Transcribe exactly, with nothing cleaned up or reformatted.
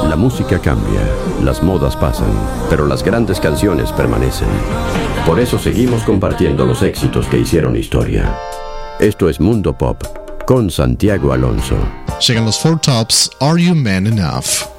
La música cambia, las modas pasan, pero las grandes canciones permanecen. Por eso seguimos compartiendo los éxitos que hicieron historia. Esto es Mundo Pop, con Santiago Alonso. Llegan los Four Tops, Are You Man Enough?